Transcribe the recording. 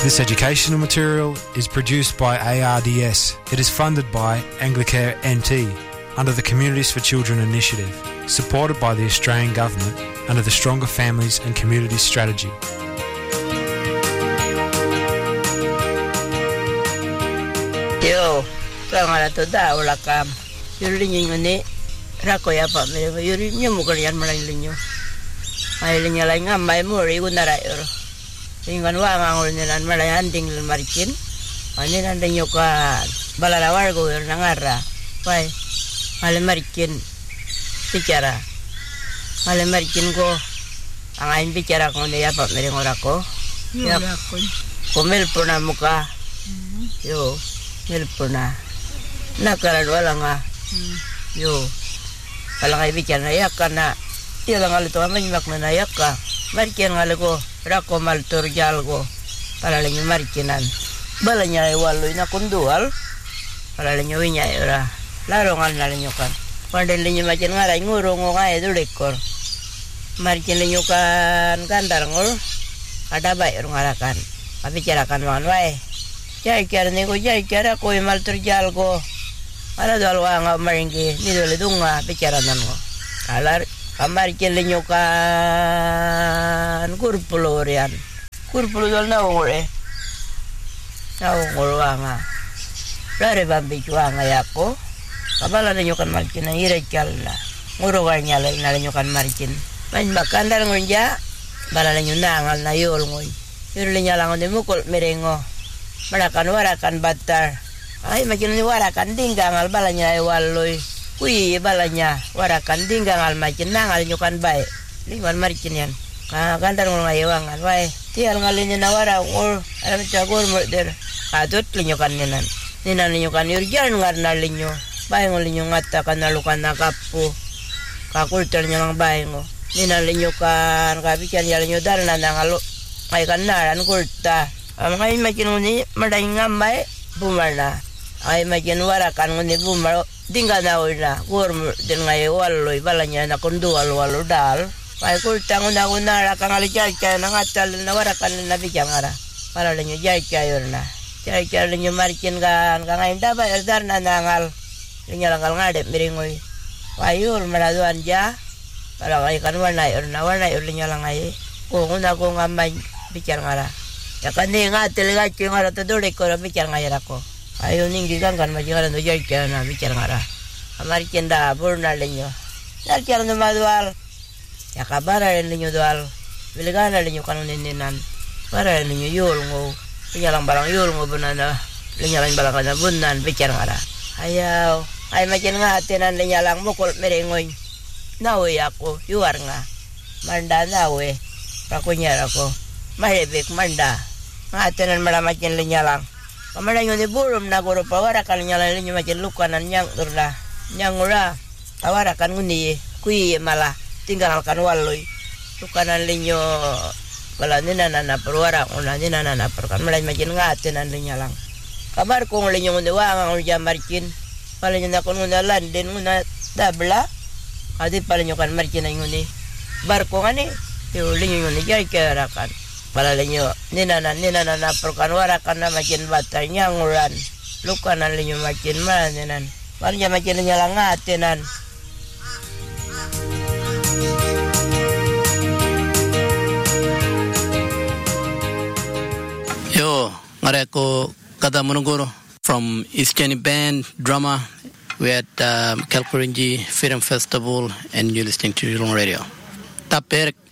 This educational material is produced by ARDS. It is funded by Anglicare NT under the Communities for Children initiative, supported by the Australian Government under the Stronger Families and Communities Strategy. Yo, kangala to da wala kam. Yuri ni rako ya pa me yuri nyu mukal yan malay linyo. Ay linya lay ngam may muri gunara ero. Ingan wa ngangol nilan malay anding lan marikin. Ani nanda nyo ka balarawar go ero nangara. Pai malay marikin bicara. Malay marikin ko ang ayin bicara ko ni ya pa me ngorako. Ya komel puna muka. Yo Milpuna. Nakaran wala nga. Yo. Wala nga ibigyan na yaka na. Iyo lang alito amanyimak na nayaka. Marikin nga lago. Rako malturjal ko. Para lang yung marikinan. Bala niya ay waloy na kundual. Para lang yung winya ira. Laro nga na lang yung kan. Pandin lang yung makin nga rin. Nguro ngo nga ay dulikor. Marikin lang yung kan kandar ngol. Kadabay rung arakan. Kapicarakan mga anway. Jai kira ni ko jai kira ko mal terjal ko ala dal wa nga maringi ni dole dunga bicara nan ko alar kamar kelenyo kan kurpulo dal na ngore nga rare bambi chua nga yako kabala ninyo kan markin ang ire kala ngoro wa nyala na ninyo kan markin man makandar ngonja bala ninyo nangal na yol ngoy yun lang ni mukol merengo warakan batar. Ay makin warakan dinggang al balanya ay waloy. Kui balanya warakan dinggang al makin nangal nyukan baik. Lingwan marikin yan. Kantar ngul ngayawang al baik. Tial ngalinya nawara ngul alam cagur murder. Kadut linyukan ninan. Ninan linyukan yurjan ngarna linyo. Baik ngul linyo ngata kanalukan nakapu. Kakulter nyang baik ngul. Ninan linyukan kabikan yalinyo dal na nangalu. Ay kanaran kulta. Ay makin nguni maday ngambay bumala ay makin warakan nguni bumalo dingga na wala gorm din ngay waloy balanya na kundual walo dal ay kultang una ra kang alijay kay nangatal na warakan na bigyan ara para lanyo jay kayor na jay kayor lanyo marikin kan kang inda ba erdar na nangal linya langal ngade miringoy ayul maladuan ja para kay kan wala linya langay kung una ko ngamay bigyan ara ya kandi nga talaga yung ara to dole ko bicara ngayara ko ayo ningi kan majigara no jay kana bicara ngara amari kenda burna lenyo dar kiara no madual ya kabara lenyo dual biligana lenyo kanon ninan para lenyo yul ngo pinyalang barang yul ngo bunana lenyalan barang kana bunan bicara ngara ayaw ay makin nga tenan lenyalang mukol merengoy nawe ako yuar nga manda nawe pakunyara ko mahebek manda Ngatanan malamakin linyalang. Kamala yung niburum na guro pawarakan linyalang linyo makin lukanan nyang urla. Nyang ura. Pawarakan nguni kui malah tinggal kan waloy. Lukanan linyo wala ninanana perwara una ninanana perkan malay makin ngatanan linyalang. Kabar kong linyo nguni wangang urja markin. Pala nyo na kung nguna landin nguna dabla. Adi pala nyo kan markin na nguni. Barko nga ni. Yung linyo nguni jay karakan. Pala linyo, ninana perkan warakan na makin batar nyanguran. Lukanan linyo makin mananan. Pala niya makin linyalang ngatinan. Yo, ngareko kada monogoro from East Jenny Band, drama. We're at Kalkurinji Film Festival and you're listening to Yulong Radio. Taper